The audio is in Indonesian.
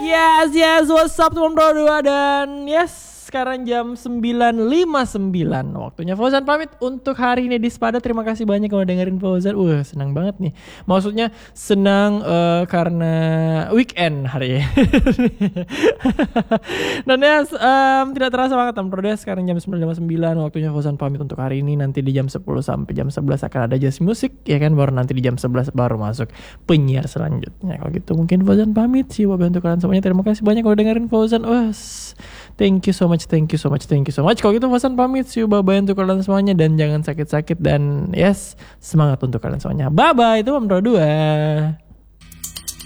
Yes, what's up teman Pro 2 dan yes, sekarang jam 9.59 waktunya Fauzan pamit untuk hari ini di Spada. Terima kasih banyak kalau dengerin Fauzan. Senang banget nih. Maksudnya senang karena weekend hari ini. Dan yes, tidak terasa banget teman Pro 2. Sekarang jam 9.59 waktunya Fauzan pamit untuk hari ini. Nanti di jam 10 sampai jam 11 akan ada Just Music, ya kan? Baru nanti di jam 11 baru masuk penyiar selanjutnya. Kalau gitu mungkin Fauzan pamit sih. Untuk kalian semuanya terima kasih banyak kalau dengerin Fauzan. Thank you so much. Kalau gitu Fauzan pamit sih. Bye-bye untuk kalian semuanya dan jangan sakit-sakit dan yes, semangat untuk kalian semuanya. Bye-bye, itu Om Pro 2.